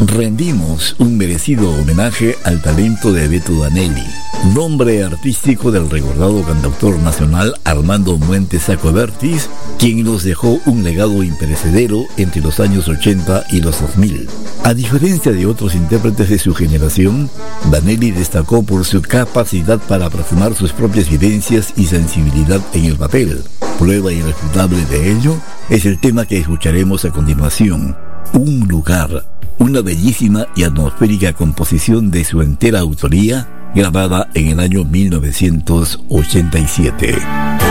Rendimos un merecido homenaje al talento de Beto Danelli, nombre artístico del recordado cantautor nacional Armando Muentes Sacobertis, quien nos dejó un legado imperecedero entre los años 80 y los 2000. A diferencia de otros intérpretes de su generación, Danelli destacó por su capacidad para plasmar sus propias vivencias y sensibilidad en el papel. Prueba irrefutable de ello es el tema que escucharemos a continuación, Un lugar, una bellísima y atmosférica composición de su entera autoría, grabada en el año 1987.